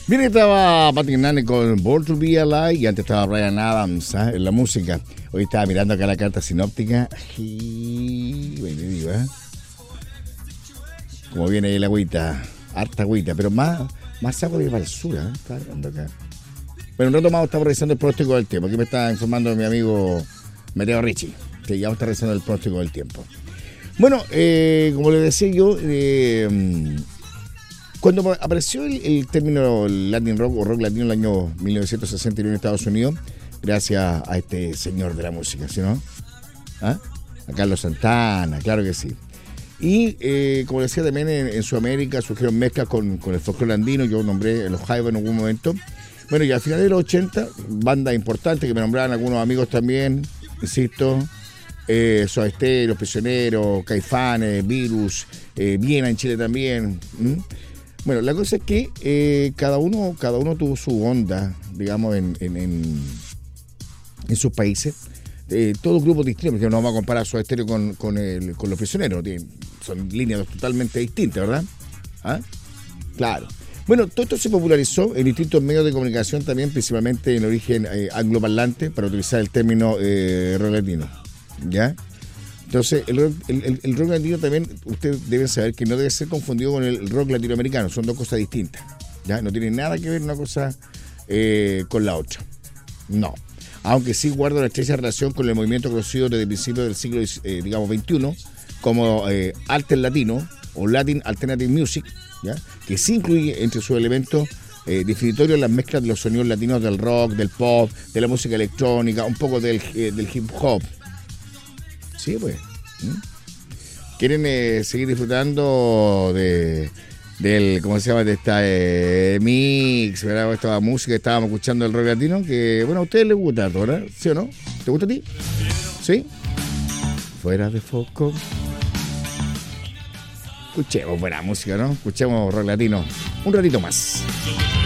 Bien, estaba Patrick Nane con Born to Be Alive y antes estaba Bryan Adams en la música. Hoy estaba mirando acá la carta sinóptica. Como viene ahí la agüita, harta agüita, pero más agua de para el sur, Estaba mirando acá. Bueno, un rato más estamos revisando el pronóstico del tiempo. Aquí me está informando mi amigo Mateo Ricci, que ya está revisando el pronóstico del tiempo. Bueno, como les decía yo, cuando apareció el término Latin Rock o rock latino en el año 1961 en Estados Unidos, gracias a este señor de la música, ¿sí no? A Carlos Santana, claro que sí. Y como decía también en Sudamérica surgieron mezclas con el folclore andino, yo nombré los Jaivas en algún momento. Bueno, y al final de los 80, bandas importantes que me nombraban algunos amigos también, insisto, Soda Stereo, Los Prisioneros, Caifanes, Virus, Viena en Chile también. Bueno, la cosa es que cada uno tuvo su onda, digamos, en sus países. Todos grupos distintos, porque no vamos a comparar Soda Stereo con Los Prisioneros, son líneas totalmente distintas, ¿verdad? Claro. Bueno, todo esto se popularizó en distintos medios de comunicación también, principalmente en origen angloparlante, para utilizar el término rock latino, ¿ya? Entonces, el rock latino también, ustedes deben saber que no debe ser confundido con el rock latinoamericano, son dos cosas distintas, ¿ya? No tiene nada que ver una cosa con la otra, no. Aunque sí guarda una estrecha relación con el movimiento conocido desde el principio del siglo, digamos, XXI, como Arte Latino o Latin Alternative Music, ¿ya? Que sí incluye entre sus elementos definitorios las mezclas de los sonidos latinos del rock, del pop, de la música electrónica, un poco del hip hop. Sí, pues. ¿Quieren seguir disfrutando del, ¿cómo se llama? De esta mix, ¿verdad? Esta música que estábamos escuchando del rock latino, que bueno, a ustedes les gusta, ¿verdad? ¿Sí o no? ¿Te gusta a ti? ¿Sí? Fuera de foco. Escuchemos buena música, ¿no? Escuchemos rock latino un ratito más.